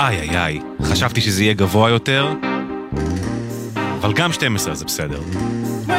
איי איי איי, חשבתי שזה יהיה גבוה יותר, אבל גם 12 זה בסדר.